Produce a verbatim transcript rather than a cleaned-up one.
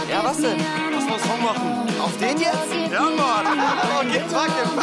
Ja, was denn? Lass mal Song machen. Auf den jetzt? Ja, Mann. Okay, frag den.